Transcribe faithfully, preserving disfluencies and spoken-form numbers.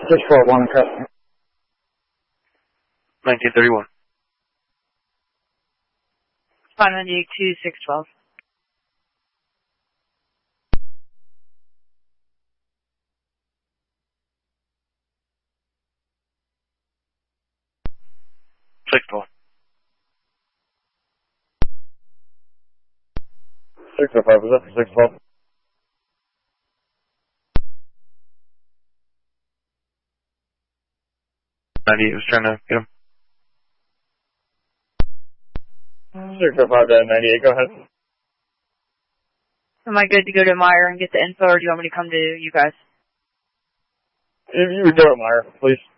six four one customer. nineteen thirty-one. five ninety-two, six twelve. six twelve. six oh five, was that for six twelve? ninety-eight was trying to get him. six oh five to ninety-eight, go ahead. Am I good to go to Meyer and get the info, or do you want me to come to you guys? If you would go to Meyer, please.